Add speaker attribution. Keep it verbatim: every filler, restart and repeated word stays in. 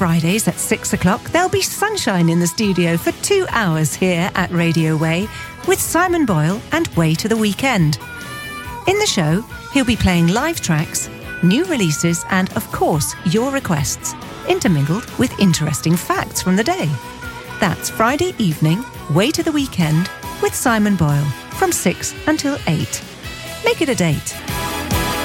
Speaker 1: Fridays at six o'clock, there'll be sunshine in the studio for two hours here at Radio Way with Simon Boyle and Way to the Weekend. In the show, he'll be playing live tracks, new releases and, of course, your requests, intermingled with interesting facts from the day. That's Friday evening, Way to the Weekend with Simon Boyle from six until eight. Make it a date.